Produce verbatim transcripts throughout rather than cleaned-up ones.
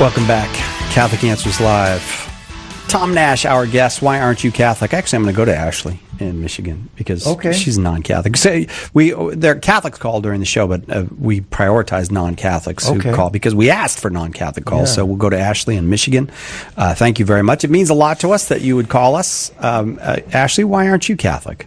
Welcome back. Catholic Answers Live. Tom Nash, our guest. Why aren't you Catholic? Actually, I'm going to go to Ashley in Michigan because okay. she's non-Catholic. So we, they're Catholics call during the show, but uh, we prioritize non-Catholics okay. who call because we asked for non-Catholic calls. Yeah. So we'll go to Ashley in Michigan. Uh, thank you very much. It means a lot to us that you would call us. Um, uh, Ashley, why aren't you Catholic?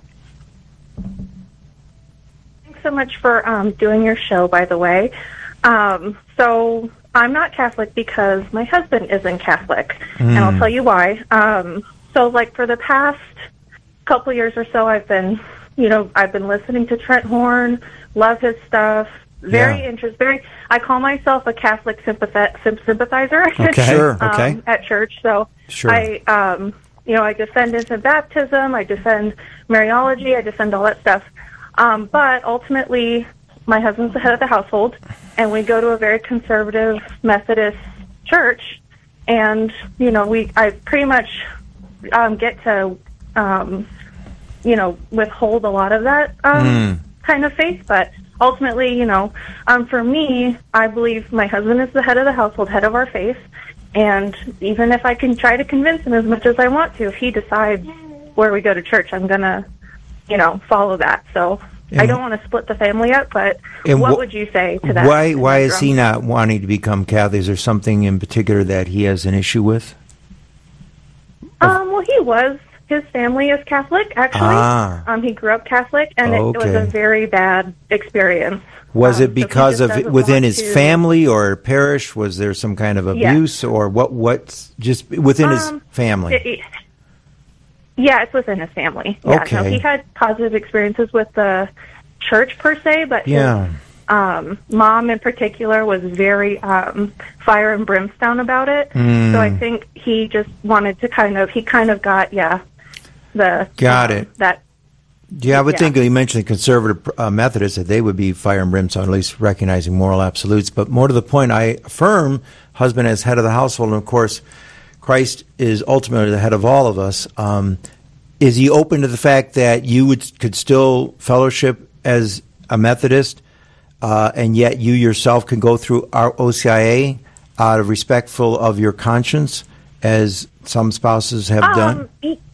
Thanks so much for um, doing your show, by the way. Um, so... I'm not Catholic because my husband isn't Catholic, mm. and I'll tell you why. Um, so, like, for the past couple years or so, I've been, you know, I've been listening to Trent Horn, love his stuff, very yeah. interested, very, I call myself a Catholic sympathi- sympathizer okay. sure. um, okay. at church. So, sure. I, um, you know, I defend infant baptism, I defend Mariology, I defend all that stuff. Um, but ultimately, my husband's the head of the household, and we go to a very conservative Methodist church, and, you know, we I pretty much um, get to, um, you know, withhold a lot of that um, mm. kind of faith, but ultimately, you know, um, for me, I believe my husband is the head of the household, head of our faith, and even if I can try to convince him as much as I want to, if he decides where we go to church, I'm going to, you know, follow that, so... And I don't want to split the family up, but what wh- would you say to that? Why Why is he not wanting to become Catholic? Is there something in particular that he has an issue with? Um, well, he was. His family is Catholic, actually. Ah. Um, he grew up Catholic, and it, okay. it was a very bad experience. Was um, it because so of within his to, family or parish? Was there some kind of abuse, yeah. or what? What's just within um, his family? It, it, Yeah, it's within his family. Yeah, okay. No, he had positive experiences with the church per se, but yeah. his um, mom in particular was very um, fire and brimstone about it. Mm. So I think he just wanted to kind of, he kind of got, yeah, the... Got um, it. That. Yeah, I would yeah. think you mentioned conservative uh, Methodists, that they would be fire and brimstone, at least recognizing moral absolutes. But more to the point, I affirm husband as head of the household, and of course... Christ is ultimately the head of all of us. Um, is he open to the fact that you would could still fellowship as a Methodist, uh, and yet you yourself can go through our O C I A out of respectful of your conscience, as some spouses have um, done?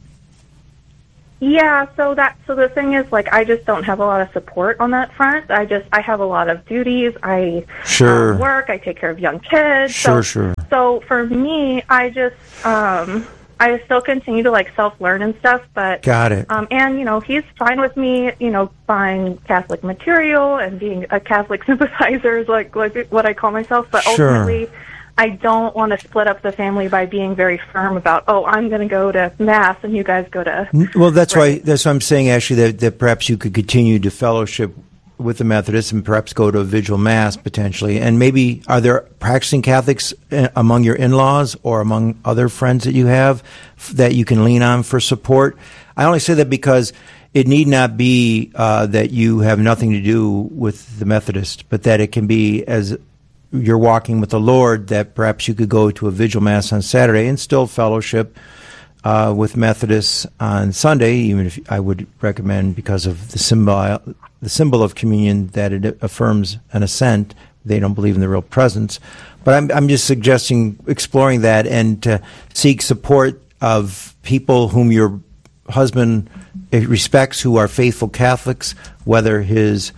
Yeah. So that so the thing is, like, I just don't have a lot of support on that front. I just I have a lot of duties. I sure um, work. I take care of young kids. Sure, so, sure. So for me, I just um, I still continue to like self learn and stuff. But got it. Um, and you know, he's fine with me, you know, buying Catholic material and being a Catholic sympathizer is like like what I call myself. But sure. ultimately, I don't want to split up the family by being very firm about, oh, I'm going to go to Mass and you guys go to... Well, that's right. why that's what I'm saying, actually, that, that perhaps you could continue to fellowship with the Methodists and perhaps go to a vigil Mass, potentially. And maybe, are there practicing Catholics among your in-laws or among other friends that you have that you can lean on for support? I only say that because it need not be uh, that you have nothing to do with the Methodist, but that it can be as... you're walking with the Lord, that perhaps you could go to a vigil Mass on Saturday and still fellowship uh, with Methodists on Sunday, even if I would recommend, because of the symbol, the symbol of communion, that it affirms an assent. They don't believe in the real presence. But I'm, I'm just suggesting exploring that and to seek support of people whom your husband respects, who are faithful Catholics, whether his...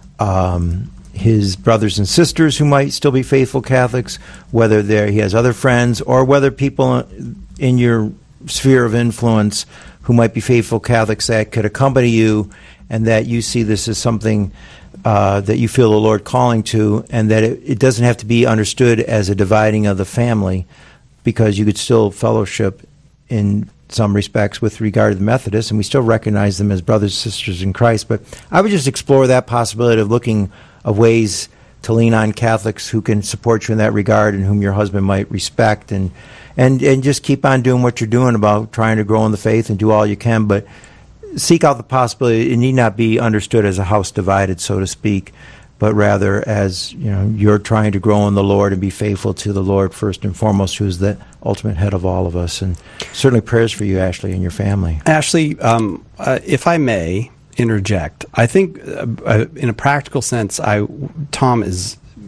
Um, his brothers and sisters who might still be faithful Catholics, whether there he has other friends, or whether people in your sphere of influence who might be faithful Catholics that could accompany you, and that you see this as something uh, that you feel the Lord calling to, and that it, it doesn't have to be understood as a dividing of the family, because you could still fellowship in some respects with regard to the Methodists, and we still recognize them as brothers and sisters in Christ. But I would just explore that possibility of looking of ways to lean on Catholics who can support you in that regard and whom your husband might respect, and and and just keep on doing what you're doing about trying to grow in the faith and do all you can, but seek out the possibility. It need not be understood as a house divided, so to speak, but rather as, you know, you're trying to grow in the Lord and be faithful to the Lord first and foremost, who is the ultimate head of all of us. And certainly prayers for you, Ashley, and your family. Ashley, um, uh, if I may interject, I think uh, uh, in a practical sense, I Tom is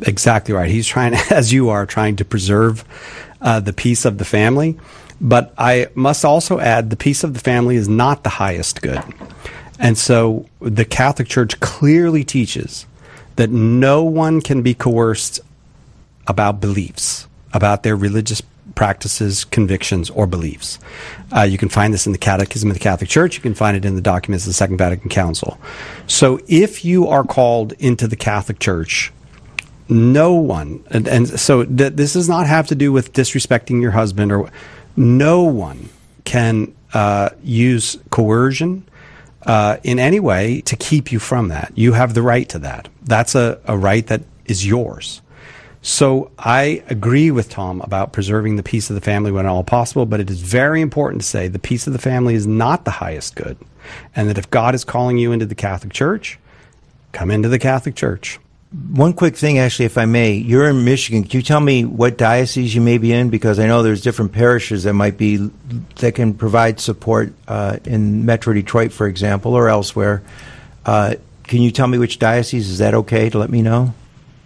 exactly right. He's trying, as you are, trying to preserve uh, the peace of the family. But I must also add, the peace of the family is not the highest good. And so the Catholic Church clearly teaches that no one can be coerced about beliefs, about their religious practices, convictions, or beliefs. Uh, you can find this in the Catechism of the Catholic Church. You can find it in the documents of the Second Vatican Council. So if you are called into the Catholic Church, no one, and, and so th- this does not have to do with disrespecting your husband, or no one can uh, use coercion uh, in any way to keep you from that. You have the right to that. That's a, a right that is yours. So I agree with Tom about preserving the peace of the family when at all possible, but it is very important to say the peace of the family is not the highest good, and that if God is calling you into the Catholic Church, come into the Catholic Church. One quick thing, actually, if I may. You're in Michigan. Can you tell me what diocese you may be in? Because I know there's different parishes that might be that can provide support uh, in Metro Detroit, for example, or elsewhere. Uh, can you tell me which diocese? Is that okay to let me know?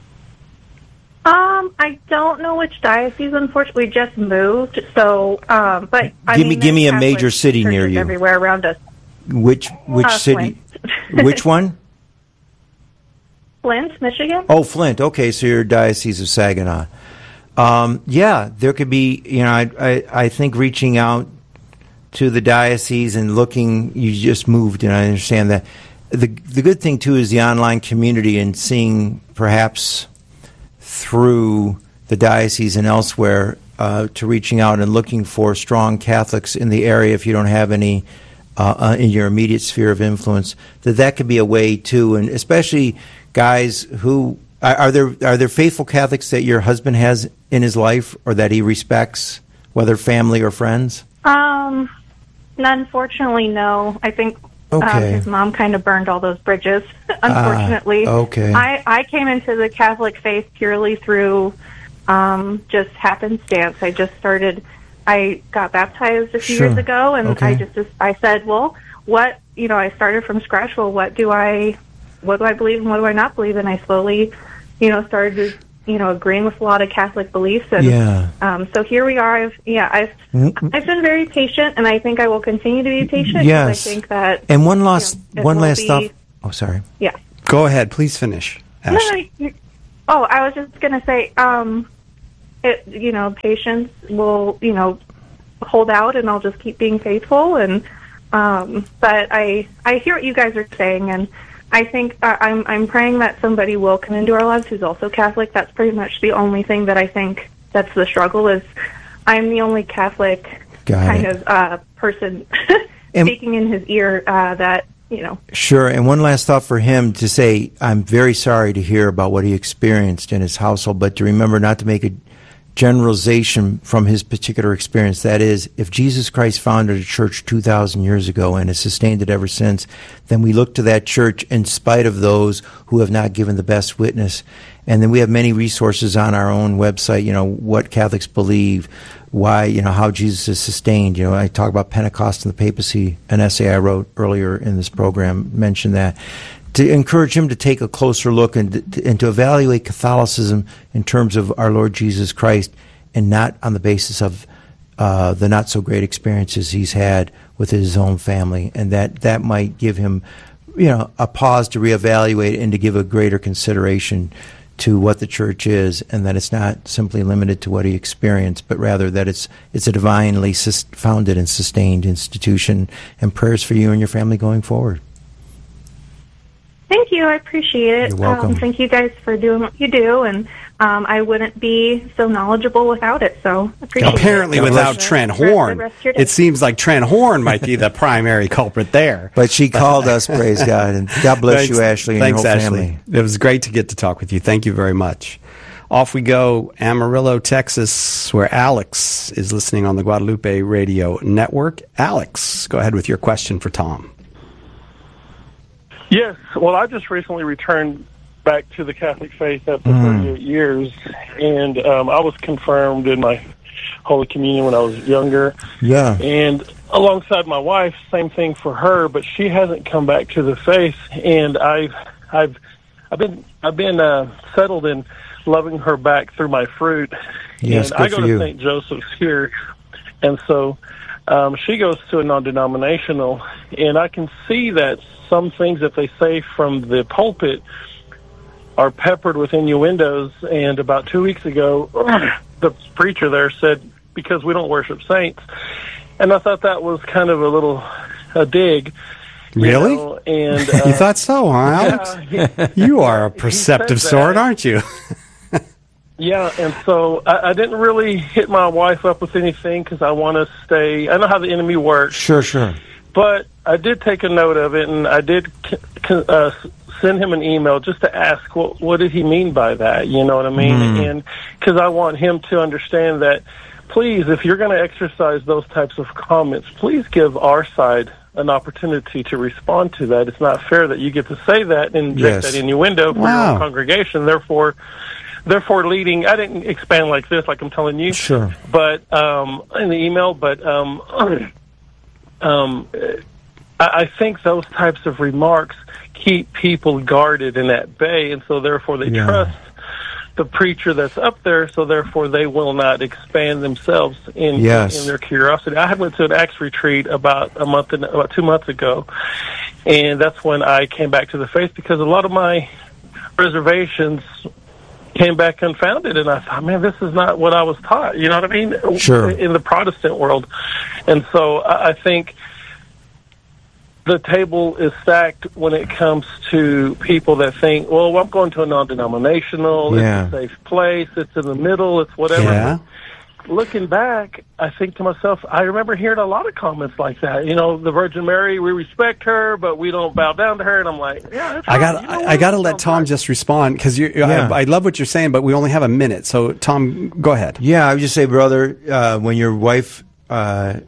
Um, I don't know which diocese. Unfortunately, we just moved. So, um, but I give mean, me give me a Catholic major city near you. Everywhere around us. Which which Uh, city? Flint. Which one? Flint, Michigan. Oh, Flint. Okay, so you're Diocese of Saginaw. Um, yeah, there could be. You know, I, I I think reaching out to the diocese and looking. You just moved, and I understand that. The the good thing too is the online community and seeing perhaps through the diocese and elsewhere uh, to reaching out and looking for strong Catholics in the area if you don't have any uh, uh, in your immediate sphere of influence, that that could be a way too, and especially guys who are, are there are there faithful Catholics that your husband has in his life or that he respects, whether family or friends? Um, unfortunately, no. I think Okay. Um, his mom kind of burned all those bridges, unfortunately. Ah, okay. I, I came into the Catholic faith purely through um, just happenstance. I just started, I got baptized a few Sure. years ago, and Okay. I just, just, I said, well, what, you know, I started from scratch. Well, what do I, what do I believe and what do I not believe? And I slowly, you know, started, you know, agreeing with a lot of Catholic beliefs. And Yeah. um, so here we are. I've, yeah, I've, Mm-hmm. I've been very patient, and I think I will continue to be patient. 'cause Yes. I think that. And one last you know, it one will last be- stuff. Oh, sorry. Yeah. Go ahead, please finish, No, no, Ashley. you- oh, I was just going to say, um, it, you know, patience will, you know, hold out, and I'll just keep being faithful. And um, but I, I hear what you guys are saying, and I think uh, I'm, I'm praying that somebody will come into our lives who's also Catholic. That's pretty much the only thing that I think that's the struggle is. I'm the only Catholic Got kind it. of uh, person And- speaking in his ear uh, that, you know. Sure. And one last thought for him to say, I'm very sorry to hear about what he experienced in his household, but to remember not to make a generalization from his particular experience. That is, if Jesus Christ founded a church two thousand years ago and has sustained it ever since, then we look to that church in spite of those who have not given the best witness. And then we have many resources on our own website, you know, what Catholics believe, why, you know, how Jesus is sustained. You know, I talk about Pentecost and the papacy, an essay I wrote earlier in this program mentioned that. To encourage him to take a closer look and to, and to evaluate Catholicism in terms of our Lord Jesus Christ and not on the basis of uh, the not-so-great experiences he's had with his own family. And that, that might give him, you know, a pause to reevaluate and to give a greater consideration to what the church is, and that it's not simply limited to what he experienced, but rather that it's it's a divinely sus- founded and sustained institution. And prayers for you and your family going forward. Thank you. I appreciate it. You're welcome. Um, thank you guys for doing what you do, and um, I wouldn't be so knowledgeable without it. So appreciate Apparently, it. without Have a Trent rest- Horn, rest of your day. it seems like Trent Horn might be the primary culprit there. But she called us, praise God, and God bless Thanks- you, Ashley, and thanks, your whole Ashley. family. It was great to get to talk with you. Thank you very much. Off we go, Amarillo, Texas, where Alex is listening on the Guadalupe Radio Network. Alex, go ahead with your question for Tom. Yes. Well, I just recently returned back to the Catholic faith after Mm. thirty-eight years, and um, I was confirmed in my Holy Communion when I was younger. Yeah. And alongside my wife, same thing for her, but she hasn't come back to the faith. And I've, I've, I've been, I've been uh, settled in loving her back through my fruit. Yes, and good I go for to you. Saint Joseph's here, and so um, she goes to a non-denominational, and I can see that some things that they say from the pulpit are peppered with innuendos. And about two weeks ago, the preacher there said, because we don't worship saints. And I thought that was kind of a little a dig. Really? You know, and uh, you thought so, huh, Alex? Yeah, he, you are a perceptive sort, aren't you? Yeah, and so I, I didn't really hit my wife up with anything because I want to stay. I know how the enemy works. Sure, sure. But I did take a note of it, and I did uh, send him an email just to ask what what did he mean by that. You know what I mean? Mm. And because I want him to understand that. Please, if you're going to exercise those types of comments, please give our side an opportunity to respond to that. It's not fair that you get to say that and inject yes. that innuendo for wow. your own congregation. Therefore, therefore, leading. I didn't expand like this, like I'm telling you. Sure. But um, in the email, but um, um, I, I think those types of remarks keep people guarded and at bay, and so therefore they yeah. trust the preacher that's up there, so therefore they will not expand themselves in yes. in their curiosity. I went to an Acts retreat about a month and about two months ago, and that's when I came back to the faith because a lot of my reservations came back unfounded, and I thought, man, this is not what I was taught. You know what I mean? Sure. In the Protestant world, and so I think the table is stacked when it comes to people that think, well, I'm going to a non-denominational, yeah. it's a safe place, it's in the middle, it's whatever. Yeah. Looking back, I think to myself, I remember hearing a lot of comments like that. You know, the Virgin Mary, we respect her, but we don't bow down to her. And I'm like, yeah, that's I got, right. You know I, I got to let Tom right. just respond because you. Yeah. I, I love what you're saying, but we only have a minute. So, Tom, go ahead. Yeah, I would just say, brother, uh, when your wife uh,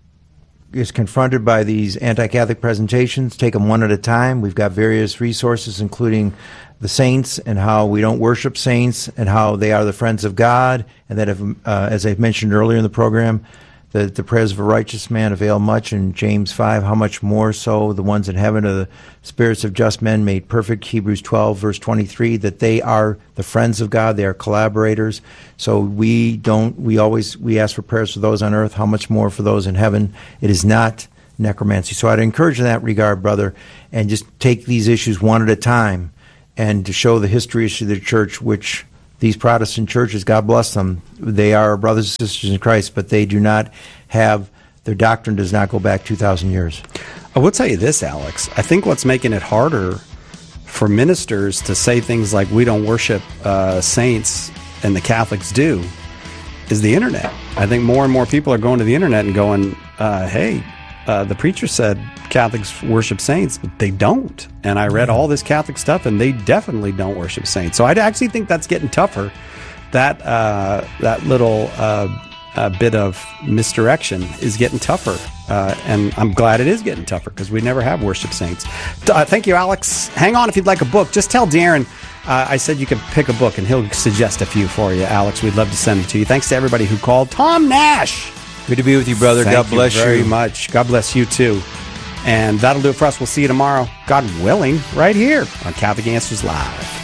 is confronted by these anti-Catholic presentations, take them one at a time. We've got various resources, including the saints and how we don't worship saints and how they are the friends of God, and that, if, uh, as I mentioned earlier in the program, the, the prayers of a righteous man avail much. In James five, how much more so the ones in heaven are the spirits of just men made perfect. Hebrews twelve, verse twenty-three, that they are the friends of God, they are collaborators. So we don't, we always, we ask for prayers for those on earth, how much more for those in heaven. It is not necromancy. So I'd encourage in that regard, brother, and just take these issues one at a time, and to show the history of the church, which these Protestant churches, God bless them, they are brothers and sisters in Christ, but they do not have, their doctrine does not go back two thousand years. I will tell you this, Alex. I think what's making it harder for ministers to say things like we don't worship uh, saints and the Catholics do is the internet. I think more and more people are going to the internet and going, uh, hey, uh, the preacher said Catholics worship saints, but they don't. And I read all this Catholic stuff, and they definitely don't worship saints. So I actually think that's getting tougher. That uh, that little uh, uh, bit of misdirection is getting tougher. Uh, and I'm glad it is getting tougher because we never have worship saints. Uh, thank you, Alex. Hang on if you'd like a book. Just tell Darren uh, I said you could pick a book, and he'll suggest a few for you, Alex. We'd love to send them to you. Thanks to everybody who called. Tom Nash. Good to be with you, brother. Thank God bless you very you. much. God bless you, too. And that'll do it for us. We'll see you tomorrow, God willing, right here on Catholic Answers Live.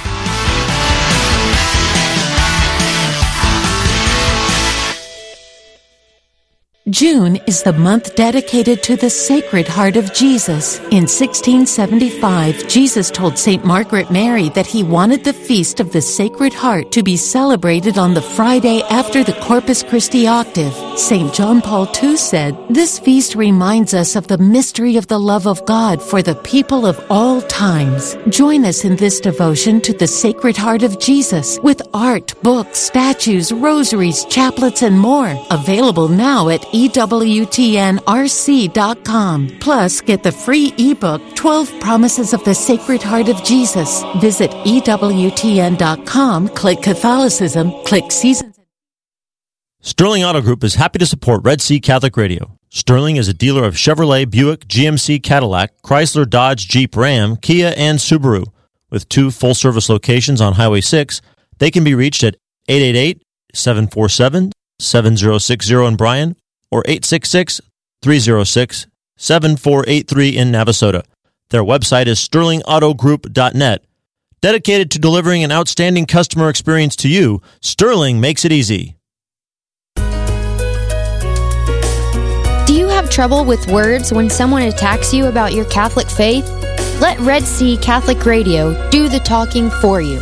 June is the month dedicated to the Sacred Heart of Jesus. In sixteen seventy-five, Jesus told Saint Margaret Mary that he wanted the Feast of the Sacred Heart to be celebrated on the Friday after the Corpus Christi octave. Saint John Paul the Second said, "This feast reminds us of the mystery of the love of God for the people of all times." Join us in this devotion to the Sacred Heart of Jesus with art, books, statues, rosaries, chaplets, and more. Available now at E W T N R C dot com. Plus, get the free ebook, twelve Promises of the Sacred Heart of Jesus. Visit E W T N dot com, click Catholicism, click Seasons. Sterling Auto Group is happy to support Red Sea Catholic Radio. Sterling is a dealer of Chevrolet, Buick, G M C, Cadillac, Chrysler, Dodge, Jeep, Ram, Kia, and Subaru. With two full-service locations on Highway six, they can be reached at eight eight eight, seven four seven, seven zero six zero in Bryan or eight six six, three zero six, seven four eight three in Navasota. Their website is sterling auto group dot net. Dedicated to delivering an outstanding customer experience to you, Sterling makes it easy. Do you have trouble with words when someone attacks you about your Catholic faith? Let Red Sea Catholic Radio do the talking for you.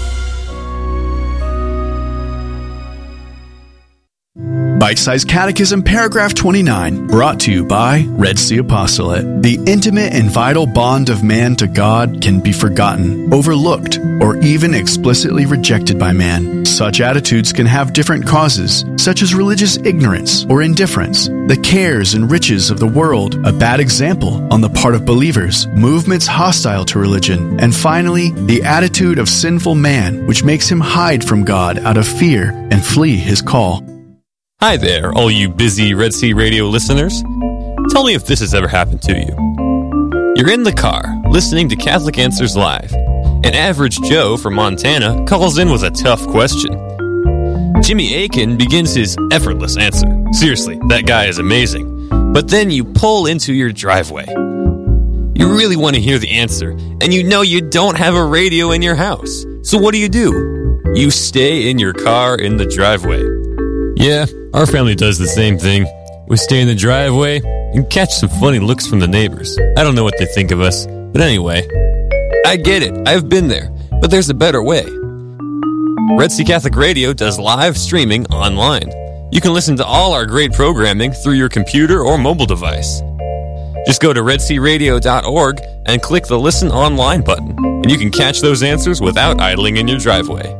Bite-Sized Catechism, paragraph twenty-nine, brought to you by Red Sea Apostolate. The intimate and vital bond of man to God can be forgotten, overlooked, or even explicitly rejected by man. Such attitudes can have different causes, such as religious ignorance or indifference, the cares and riches of the world, a bad example on the part of believers, movements hostile to religion, and finally, the attitude of sinful man, which makes him hide from God out of fear and flee his call. Hi there, all you busy Red Sea Radio listeners. Tell me if this has ever happened to you. You're in the car, listening to Catholic Answers Live. An average Joe from Montana calls in with a tough question. Jimmy Akin begins his effortless answer. Seriously, that guy is amazing. But then you pull into your driveway. You really want to hear the answer, and you know you don't have a radio in your house. So what do you do? You stay in your car in the driveway. Yeah, our family does the same thing. We stay in the driveway and catch some funny looks from the neighbors. I don't know what they think of us, but anyway, I get it. I've been there, but there's a better way. Red Sea Catholic Radio does live streaming online. You can listen to all our great programming through your computer or mobile device. Just go to red sea radio dot org and click the Listen Online button, and you can catch those answers without idling in your driveway.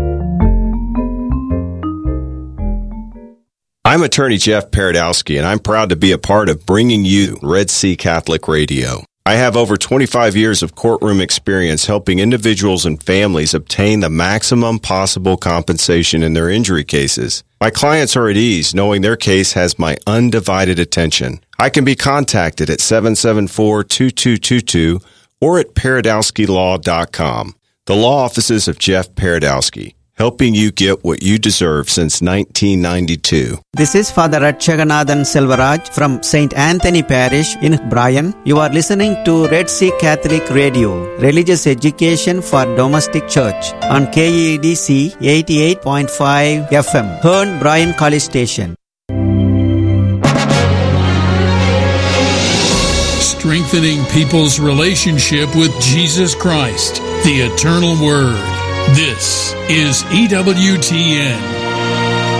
I'm attorney Jeff Paradowski, and I'm proud to be a part of bringing you Red Sea Catholic Radio. I have over twenty-five years of courtroom experience helping individuals and families obtain the maximum possible compensation in their injury cases. My clients are at ease knowing their case has my undivided attention. I can be contacted at seven seven four, two two two two or at paradowski law dot com. The law offices of Jeff Paradowski, helping you get what you deserve since nineteen ninety-two. This is Father Ratchaganathan Selvaraj from Saint Anthony Parish in Bryan. You are listening to Red Sea Catholic Radio, religious education for domestic church on K E D C eighty-eight point five F M, Hearn Bryan College Station. Strengthening people's relationship with Jesus Christ, the eternal Word. This is E W T N.